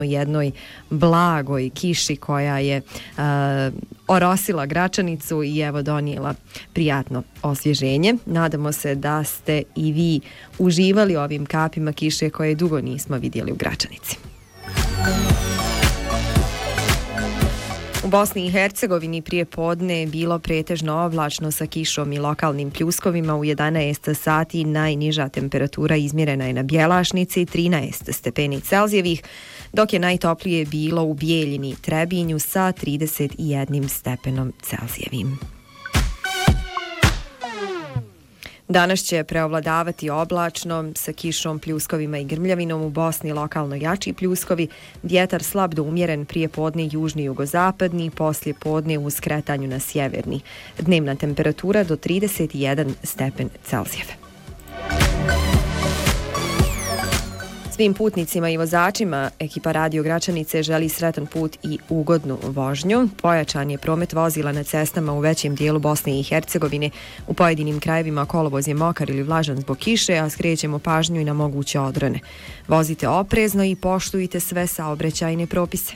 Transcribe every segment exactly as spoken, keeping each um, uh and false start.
jednoj blagoj kiši koja je uh, orosila Gračanicu i evo donijela prijatno osvježenje. Nadamo se da ste i vi uživali ovim kapima kiše koje dugo nismo vidjeli u Gračanici. U Bosni i Hercegovini prije podne je bilo pretežno oblačno sa kišom i lokalnim pljuskovima. U jedanaest sati najniža temperatura izmjerena je na Bjelašnici, trinaest stepeni Celzijevih, dok je najtoplije bilo u Bijeljini i Trebinju sa trideset jedan stepenom Celzijevim. Danas će preovladavati oblačno sa kišom, pljuskovima i grmljavinom. U Bosni lokalno jači pljuskovi, vjetar slab do umjeren, prije podne južni jugozapadni, poslije podne u skretanju na sjeverni. Dnevna temperatura do trideset jedan stepen Celzijev. Svim putnicima i vozačima ekipa Radio Gračanice želi sretan put i ugodnu vožnju. Pojačan je promet vozila na cestama u većem dijelu Bosne i Hercegovine. U pojedinim krajevima kolovoz je mokar ili vlažan zbog kiše, a skrećemo pažnju i na moguće odrone. Vozite oprezno i poštujte sve saobraćajne propise.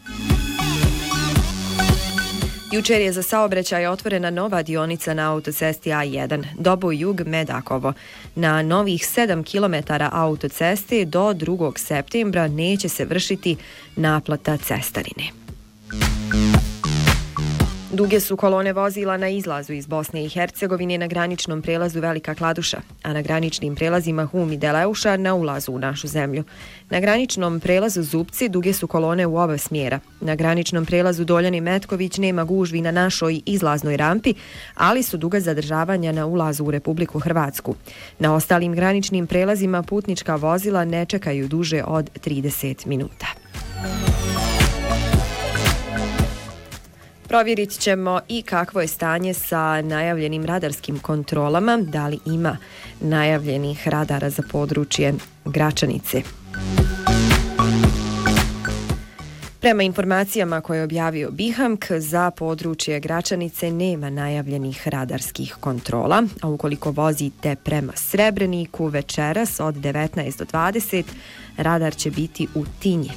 Jučer je za saobraćaj otvorena nova dionica na autocesti A jedan, Doboj jug Medakovo. Na novih sedam kilometara autoceste do drugog septembra neće se vršiti naplata cestarine. Duge su kolone vozila na izlazu iz Bosne i Hercegovine na graničnom prelazu Velika Kladuša, a na graničnim prelazima Hum i Deleuša na ulazu u našu zemlju. Na graničnom prelazu Zupci duge su kolone u oba smjera. Na graničnom prelazu Doljani Metković nema gužvi na našoj izlaznoj rampi, ali su duga zadržavanja na ulazu u Republiku Hrvatsku. Na ostalim graničnim prelazima putnička vozila ne čekaju duže od trideset minuta. Provjerit ćemo i kakvo je stanje sa najavljenim radarskim kontrolama, da li ima najavljenih radara za područje Gračanice. Prema informacijama koje je objavio Bihamk, za područje Gračanice nema najavljenih radarskih kontrola, a ukoliko vozite prema Srebreniku večeras od devetnaest do dvadeset, radar će biti u Tinji.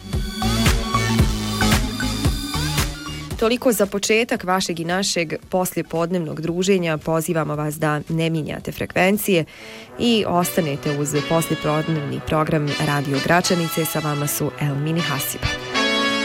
Toliko za početak vašeg i našeg poslijepodnevnog druženja. Pozivamo vas da ne mijenjate frekvencije i ostanete uz poslijepodnevni program Radio Gračanice. Sa vama su Elmini Hasiba.